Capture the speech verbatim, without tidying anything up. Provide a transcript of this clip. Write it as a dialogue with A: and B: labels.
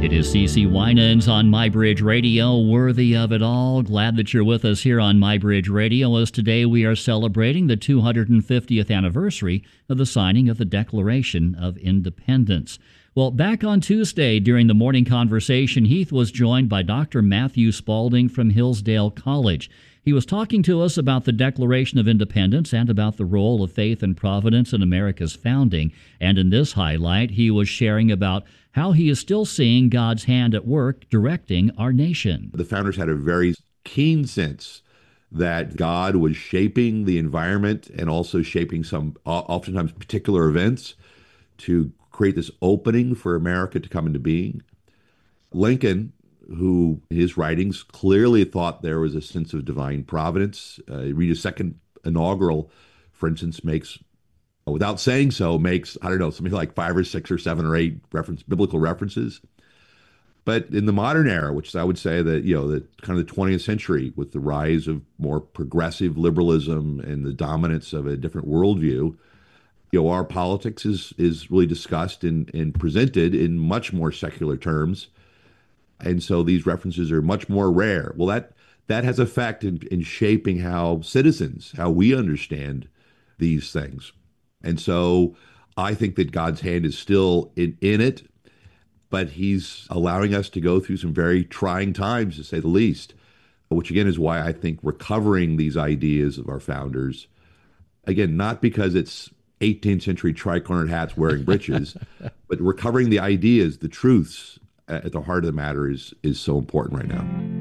A: It is CeCe Winans on MyBridge Radio, worthy of it all. Glad that you're with us here on MyBridge Radio, as today we are celebrating the two hundred fiftieth anniversary of the signing of the Declaration of Independence. Well, back on Tuesday during the morning conversation, Heath was joined by Doctor Matthew Spalding from Hillsdale College. He was talking to us about the Declaration of Independence and about the role of faith and providence in America's founding. And in this highlight, he was sharing about how he is still seeing God's hand at work directing our nation.
B: The founders had a very keen sense that God was shaping the environment and also shaping some oftentimes particular events to create this opening for America to come into being. Lincoln, who in his writings clearly thought there was a sense of divine providence. Uh, read his second inaugural, for instance, makes, without saying so, makes, I don't know, something like five or six or seven or eight reference biblical references. But in the modern era, which I would say that, you know, the kind of the twentieth century, with the rise of more progressive liberalism and the dominance of a different worldview, you know, our politics is is really discussed and, and presented in much more secular terms. And so these references are much more rare. Well, that that has effect in, in shaping how citizens, how we understand these things. And so I think that God's hand is still in, in it, but he's allowing us to go through some very trying times, to say the least, which again is why I think recovering these ideas of our founders, again, not because it's eighteenth century tri-cornered hats wearing breeches, but recovering the ideas, the truths at the heart of the matter is is so important right now.